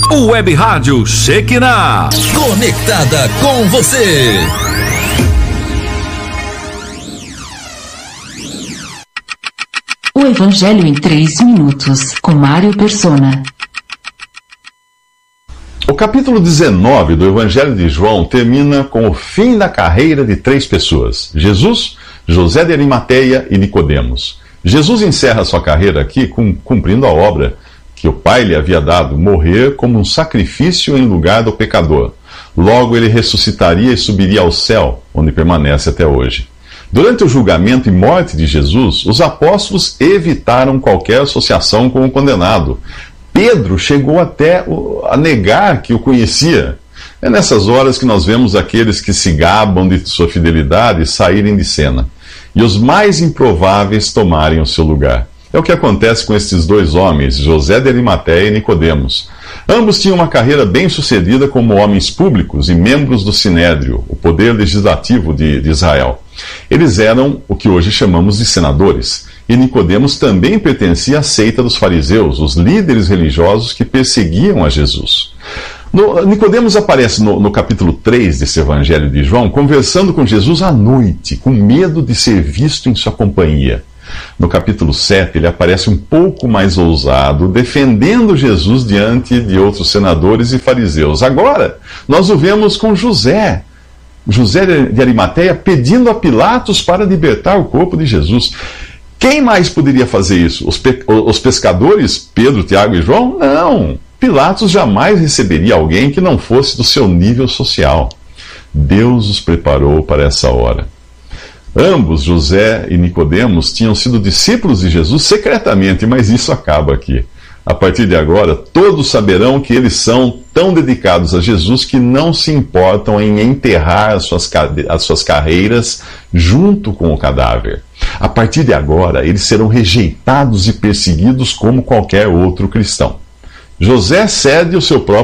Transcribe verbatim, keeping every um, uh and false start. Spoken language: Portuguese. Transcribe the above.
Web Rádio Shekinah. Conectada com você. O Evangelho em três minutos, com Mário Persona. O capítulo dezenove do Evangelho de João termina com o fim da carreira de três pessoas: Jesus, José de Arimateia e Nicodemos. Jesus encerra sua carreira aqui cumprindo a obra que o Pai lhe havia dado, morrer como um sacrifício em lugar do pecador. Logo ele ressuscitaria e subiria ao céu, onde permanece até hoje. Durante o julgamento e morte de Jesus, os apóstolos evitaram qualquer associação com o condenado. Pedro chegou até a negar que o conhecia. É nessas horas que nós vemos aqueles que se gabam de sua fidelidade saírem de cena, e os mais improváveis tomarem o seu lugar. É o que acontece com estes dois homens, José de Arimateia e Nicodemos. Ambos tinham uma carreira bem-sucedida como homens públicos e membros do Sinédrio, o poder legislativo de, de Israel. Eles eram o que hoje chamamos de senadores. E Nicodemos também pertencia à seita dos fariseus, os líderes religiosos que perseguiam a Jesus. No, Nicodemos aparece no, no capítulo três desse Evangelho de João, conversando com Jesus à noite, com medo de ser visto em sua companhia. No capítulo sete, ele aparece um pouco mais ousado, defendendo Jesus diante de outros senadores e fariseus. Agora, nós o vemos com José, José de Arimateia, pedindo a Pilatos para libertar o corpo de Jesus. Quem mais poderia fazer isso? Os, pe- os pescadores, Pedro, Tiago e João? Não! Pilatos jamais receberia alguém que não fosse do seu nível social. Deus os preparou para essa hora. Ambos, José e Nicodemos, tinham sido discípulos de Jesus secretamente, mas isso acaba aqui. A partir de agora, todos saberão que eles são tão dedicados a Jesus que não se importam em enterrar as suas, as suas carreiras junto com o cadáver. A partir de agora, eles serão rejeitados e perseguidos como qualquer outro cristão. José cede o seu próprio